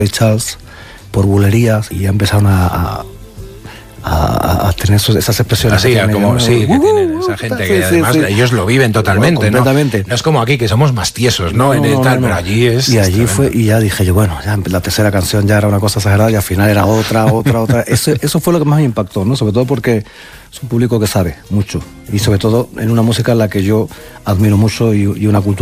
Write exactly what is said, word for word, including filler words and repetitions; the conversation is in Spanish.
Charles por bulerías y ya empezaron a, a, a, a tener esos, esas expresiones. Así, que como tienen, sí, que uh, tienen esa gente sí, que sí, además sí. ellos lo viven totalmente, no, completamente. ¿no? No es como aquí que somos más tiesos, ¿no? No, en el no, tal, no, no. pero allí es. Y allí es fue, y ya dije yo, bueno, ya la tercera canción ya era una cosa exagerada y al final era otra, otra, otra. Eso, eso fue lo que más me impactó, ¿no? Sobre todo porque es un público que sabe mucho y sobre todo en una música en la que yo admiro mucho y, y una cultura